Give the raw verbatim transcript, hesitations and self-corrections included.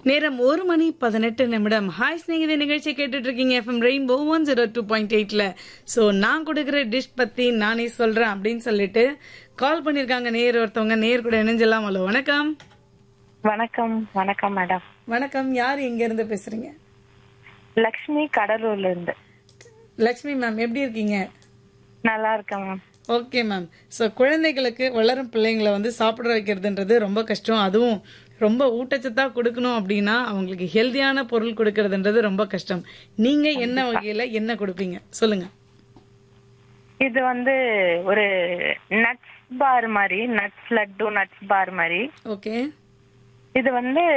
நேரம் ஒரு மணி பதினெட்டு நிமிடம். ஹாய் ஸ்நேகிதே நிகழ்ச்சி கேட்டுட்டு இருக்கீங்க FM rainbow one zero two point எயிட்ல. ஸோ நான் கொடுக்குற டிஷ் பத்தி நானே சொல்றேன் அப்படின்னு சொல்லிட்டு கால் பண்ணிருக்காங்க நேர் ஒருத்தவங்க. நேர் கூட இணைஞ்சலாம். ஹலோ, வணக்கம். வணக்கம். வணக்கம் மேடம். வணக்கம். யார் எங்க இருந்து பேசுறீங்க? லக்ஷ்மி, கடலூர்ல இருந்து. லக்ஷ்மி மேம், எப்படி இருக்கீங்க? நல்லா இருக்கேன் மேம். Okay ma'am. ஸோ குழந்தைகளுக்கு வளரும் பிள்ளைங்களை வந்து சாப்பிட வைக்கிறதுன்றது ரொம்ப கஷ்டம். அதுவும் ரொம்ப ஊட்டச்சத்தா கொடுக்கணும் அப்படின்னா அவங்களுக்கு ஹெல்தியான பொருள் கொடுக்கறதுன்றது ரொம்ப கஷ்டம். நீங்க என்ன வகையில என்ன கொடுப்பீங்க சொல்லுங்க. இது வந்து ஒரு நட்ஸ் பார் மாதிரி, நட்ஸ் லட்டு, நட்ஸ் பார் மாதிரி. ஓகே. இது வந்து